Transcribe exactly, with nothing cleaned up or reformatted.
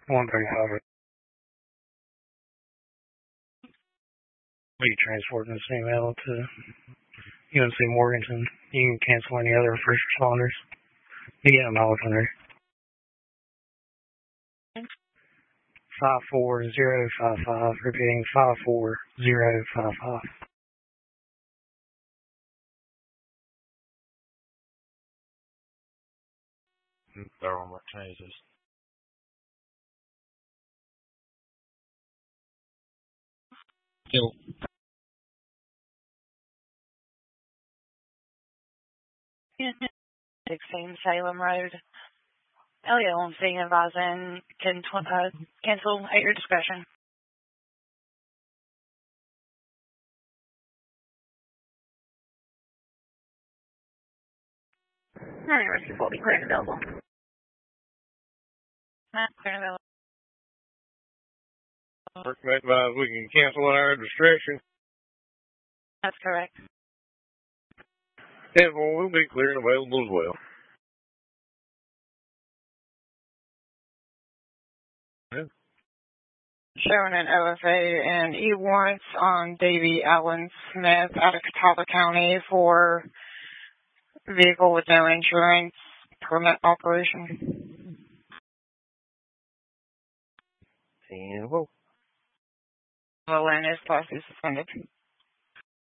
one thirty-five. We transporting this email to U N C Morganton. You can cancel any other first responders. You get them all under. five four zero five five, repeating five four zero five five. They're on my changes. Still. sixteen Salem Road. L L M C advising can tw- uh, cancel at your discretion. None of will be clear and available. Not clear and available. Recommend advise we can cancel at our discretion. That's correct. ten four will be clear and available as well. Yeah. Showing an O F A and E warrants on Davy Allen Smith out of Catawba County for vehicle with no insurance, permit operation. ten four. Well, and his class is suspended.